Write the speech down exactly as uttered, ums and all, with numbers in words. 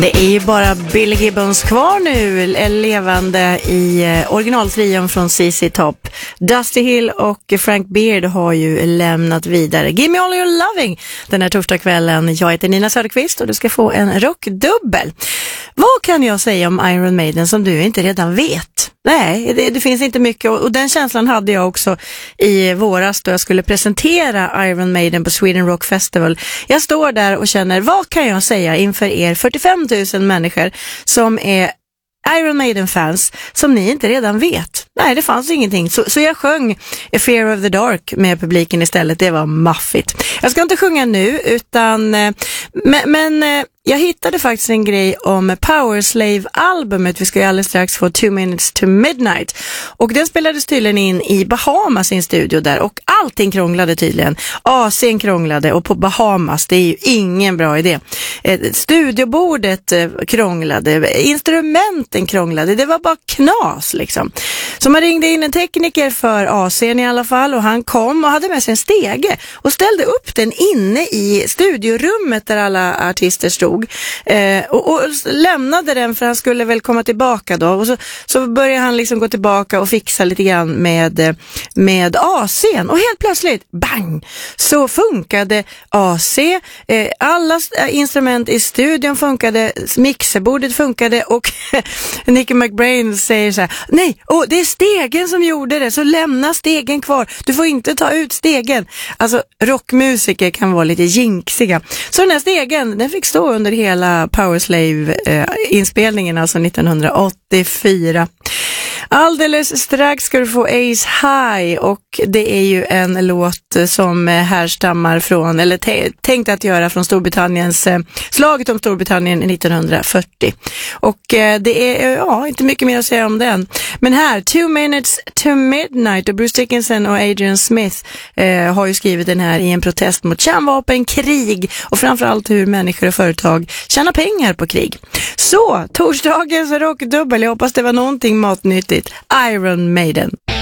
Det är ju bara Billy Gibbons kvar nu, levande i originaltrion från C C Top. Dusty Hill och Frank Beard har ju lämnat vidare. Give me all your loving den här torsdagskvällen. Jag heter Nina Söderqvist och du ska få en rockdubbel. Vad kan jag säga om Iron Maiden som du inte redan vet? Nej, det, det finns inte mycket, och den känslan hade jag också i våras då jag skulle presentera Iron Maiden på Sweden Rock Festival. Jag står där och känner, vad kan jag säga inför er fyrtiofem tusen människor som är Iron Maiden-fans som ni inte redan vet? Nej, det fanns ingenting. Så, så jag sjöng A Fear of the Dark med publiken istället. Det var maffigt. Jag ska inte sjunga nu, utan men, men jag hittade faktiskt en grej om Powerslave-albumet. Vi ska ju alldeles strax få Two Minutes to Midnight. Och den spelades tydligen in i Bahamas i en studio där. Och allting krånglade tydligen. A C:n krånglade, och på Bahamas, det är ju ingen bra idé. Studiobordet krånglade, instrumenten krånglade. Det var bara knas liksom. Så man ringde in en tekniker för A C:n i alla fall, och han kom och hade med sig en stege och ställde upp den inne i studiorummet där alla artister stod. Eh, och, och lämnade den, för han skulle väl komma tillbaka då, och så, så började han liksom gå tillbaka och fixa lite grann med, med A C:n, och helt plötsligt, bang, så funkade A C, eh, alla instrument i studion funkade, mixerbordet funkade, och Nicky McBrain säger så här: nej, oh, det är stegen som gjorde det, så lämna stegen kvar, du får inte ta ut stegen. Alltså rockmusiker kan vara lite jinxiga, så den här stegen, den fick stå under hela Powerslave-inspelningen, alltså nittonhundraåttiofyra. Alldeles strax ska du få Ace High, och det är ju en låt som härstammar från, eller t- tänkt att göra från Storbritanniens, eh, slaget om Storbritannien nittonhundrafyrtio. Och eh, det är, ja, inte mycket mer att säga om den. Men här, Two Minutes to Midnight, och Bruce Dickinson och Adrian Smith eh, har ju skrivit den här i en protest mot kärnvapen, krig och framförallt hur människor och företag tjänar pengar på krig. Så, torsdagens rockdubbel, jag hoppas det var någonting matnyttigt. Iron Maiden.